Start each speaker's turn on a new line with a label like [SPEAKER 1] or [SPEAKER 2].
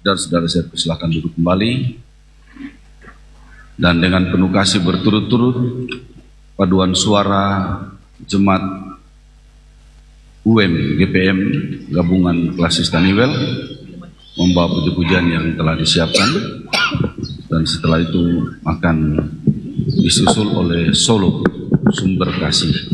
[SPEAKER 1] Saudara-saudara saya persilahkan duduk kembali. Dan dengan penuh kasih berturut-turut, paduan suara Jemaat UM GPM Gabungan Klasis Taniwel membawa puji-pujian yang telah disiapkan, dan setelah itu akan disusul oleh solo Sumber Kasih.